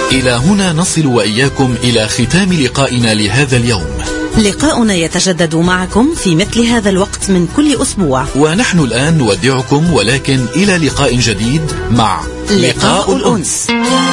إلى هنا نصل وإياكم إلى ختام لقائنا لهذا اليوم. لقاؤنا يتجدد معكم في مثل هذا الوقت من كل أسبوع، ونحن الآن نودعكم، ولكن إلى لقاء جديد مع لقاء الأنس.